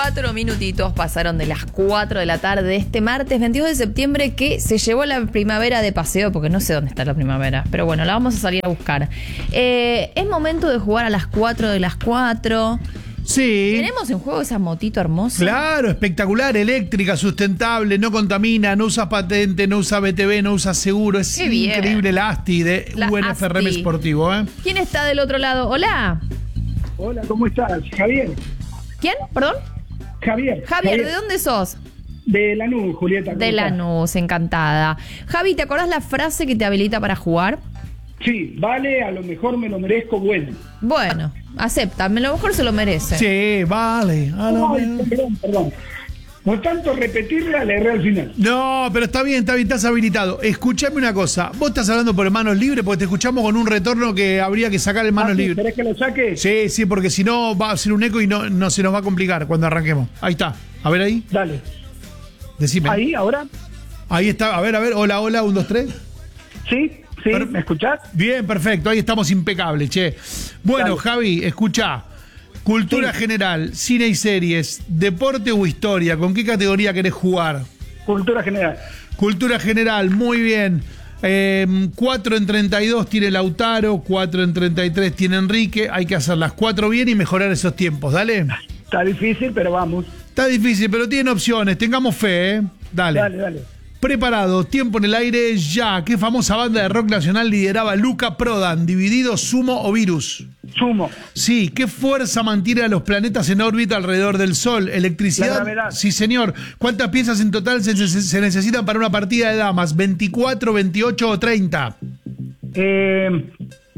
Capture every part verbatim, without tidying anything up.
Cuatro minutitos pasaron de las cuatro de la tarde de este martes veintidós de septiembre, que se llevó la primavera de paseo, porque no sé dónde está la primavera, pero bueno, la vamos a salir a buscar. Eh, es momento de jugar a las cuatro de las cuatro. Sí. ¿Tenemos en juego esa motito hermosa? Claro, espectacular, eléctrica, sustentable, no contamina, no usa patente, no usa B T V, no usa seguro. Es Qué bien. increíble la ASTI de La U N F R M ASTI. Sportivo, ¿eh? ¿Quién está del otro lado? Hola. Hola, ¿cómo estás? Javier. ¿Quién? ¿Perdón? Javier. Javier, ¿de dónde sos? De Lanús, Julieta. ¿cómo De estás? Lanús, encantada. Javi, ¿te acordás la frase que te habilita para jugar? Sí, vale, a lo mejor me lo merezco, bueno. Bueno, acepta, a lo mejor se lo merece. Sí, vale. Ah, no, Ay, no. perdón, perdón. Por tanto repetirla, le erré al final. No, pero está bien, está bien, estás habilitado. Escuchame una cosa, vos estás hablando por manos libres porque te escuchamos con un retorno que habría que sacar en manos Ah, sí, libres. ¿querés que lo saque? Sí, sí, porque si no va a ser un eco y no, no se nos va a complicar cuando arranquemos. Ahí está. A ver ahí. Dale. Decime. Ahí, ahora. Ahí está. A ver, a ver. Hola, hola. Un, dos, tres. Sí, sí, Per- ¿me escuchás? Bien, perfecto. Ahí estamos impecables, che. Bueno, Dale. Javi, escuchá. Cultura Sí. general, cine y series, deporte o historia. ¿Con qué categoría querés jugar? Cultura general. Cultura general, muy bien. Eh, cuatro en treinta y dos tiene Lautaro, cuatro en treinta y tres tiene Enrique. Hay que hacer las cuatro bien y mejorar esos tiempos. Dale. Está difícil, pero vamos. Está difícil, pero tiene opciones. Tengamos fe, ¿eh? Dale. Dale, dale. Preparado, tiempo en el aire, ya. ¿Qué famosa banda de rock nacional lideraba Luca Prodan? ¿Dividido, Sumo o Virus? Sumo. Sí. ¿Qué fuerza mantiene a los planetas en órbita alrededor del Sol? ¿Electricidad? La gravedad. Sí, señor. ¿Cuántas piezas en total se, se- se necesitan para una partida de damas? ¿veinticuatro, veintiocho o treinta? Eh,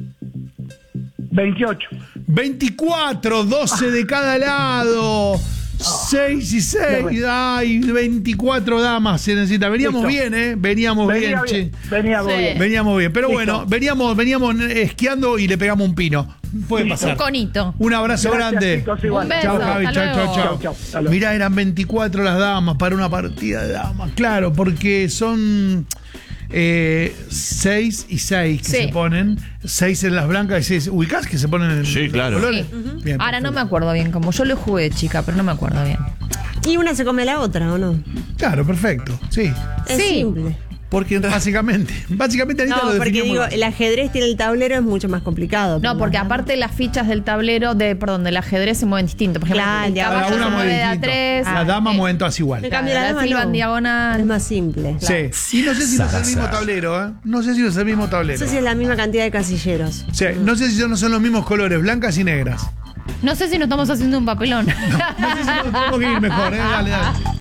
veintiocho. veinticuatro, doce de cada lado. seis y seis. Ay, veinticuatro damas se necesita. Veníamos Listo. bien, ¿eh? Veníamos Venía bien, bien. che. Venía Sí. bien. Veníamos bien, pero Listo. bueno, veníamos, veníamos esquiando y le pegamos un pino. Puede Listo. pasar. Un conito. Un abrazo Gracias, grande. chicos, igual. Un beso. Chao, Javi. hasta Chao, chao, luego. chao. Chau, chau. Hasta luego. Mirá, eran veinticuatro las damas para una partida de damas. Claro, porque son eh, seis y seis que Sí. se ponen. Seis en las blancas y seis. ¿Ubicás que se ponen en Sí, los claro. colores? Sí. Bien, Ahora no me perfecto. acuerdo bien, como yo lo jugué, chica, pero no me acuerdo bien. Y una se come la otra, ¿o no? Claro, perfecto. Sí. Es Sí. simple. Porque básicamente, básicamente Anita No, lo porque definió muy digo, bien. el ajedrez tiene el tablero, es mucho más complicado. No, porque aparte las fichas del tablero, de perdón, del ajedrez se mueven distinto. Por ejemplo, Claro, el ya, Cada caballo una se mueve mueve de a distinto. tres. La dama eh, mueven todas igual. En Claro, cambio, la la dama silba no. en diagonal. Es más simple. Sí. Y no sé si no es el mismo tablero, ¿eh? No sé si no es el mismo No tablero. sé si es la misma cantidad de casilleros. Sí, no sé si no son los mismos colores, blancas y negras. No sé si nos estamos haciendo un papelón. No sé si nos tenemos que ir mejor, ¿eh? Dale, dale.